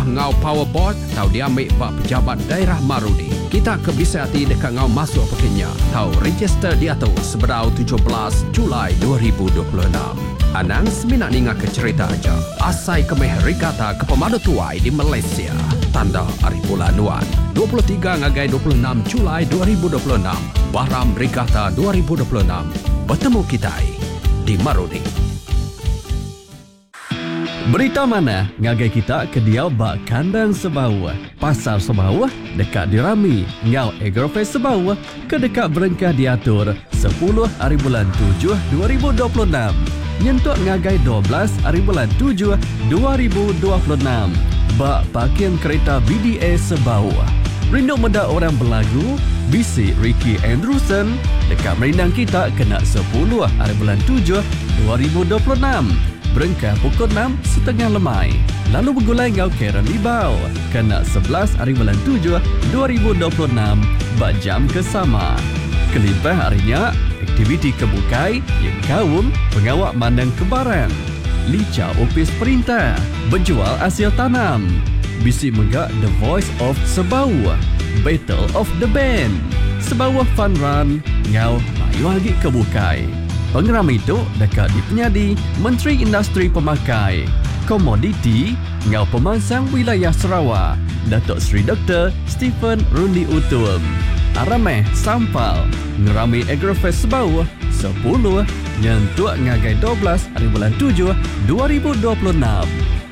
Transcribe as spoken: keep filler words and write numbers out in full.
buah ngau powerboard tau diambil bak pejabat daerah Marudi. Kita ke bisa hati dekat ngau masuk pekenya. Tau register dia tu seberau tujuh belas Julai dua ribu dua puluh enam. Anang seminat ninga ke cerita aja. Asai kemeh regata ke pemadu tuai di Malaysia. Tanda Hari Bulan Nuan. dua puluh tiga ngagai dua puluh enam Julai dua ribu dua puluh enam. Bahram Regata dua ribu dua puluh enam. Bertemu kita di Marudi. Berita mana ngagai kita ke Diau bak kandang Sebawah. Pasar Sebawah dekat dirami. Ngau Agrofest Sebawah ke dekat berengkah diatur sepuluh hari bulan tujuh dua ribu dua puluh enam. Nyentuk ngagai dua belas hari bulan tujuh dua ribu dua puluh enam. Bak parkiran kereta B D A Sebawah. Rindu muda orang berlagu, bisi Ricky Andrewson dekat merindang kita kena sepuluh hari bulan tujuh dua ribu dua puluh enam. Berengkah pukul enam setengah lemai. Lalu bergulai ngau Karen Libau kena sebelas hari bulan tujuh dua ribu dua puluh enam bak jam kesama. Kelimpah harinya aktiviti kebukai yang kaum pengawak mandang kebaran. Lica opis perintah, berjual hasil tanam. Bisi menggak The Voice of Sebawah, Battle of the Band, Sebawah Fun Run, ngau mayu lagi kebukai. Pengeram itu dekat di penyadi Menteri Industri Pemakai, Komoditi, ngau pemangsang wilayah Sarawak, Datuk Seri Doktor Stephen Rundi Utum. Arameh Sampal, ngerami Agrofest Sebawah sepuluh, nyentuk ngagai dua belas hari bulan tujuh dua ribu dua puluh enam.